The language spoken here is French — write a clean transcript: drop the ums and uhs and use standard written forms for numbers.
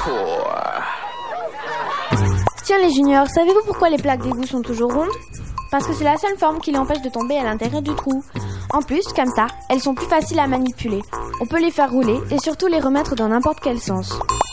Tiens les juniors, savez-vous pourquoi les plaques d'égout sont toujours rondes ? Parce que c'est la seule forme qui les empêche de tomber à l'intérieur du trou. En plus, comme ça, elles sont plus faciles à manipuler. On peut les faire rouler et surtout les remettre dans n'importe quel sens.